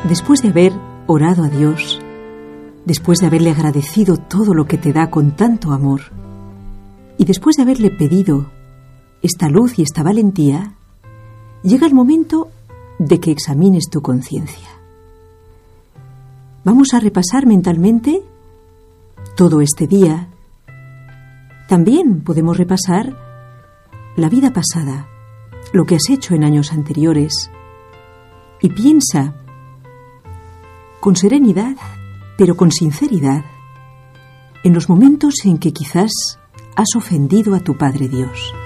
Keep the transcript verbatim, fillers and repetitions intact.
Después de haber orado a Dios, después de haberle agradecido todo lo que te da con tanto amor, y después de haberle pedido esta luz y esta valentía, llega el momento de que examines tu conciencia. Vamos a repasar mentalmente todo este día. También podemos repasar la vida pasada, lo que has hecho en años anteriores, y piensa con serenidad, pero con sinceridad, en los momentos en que quizás has ofendido a tu Padre Dios.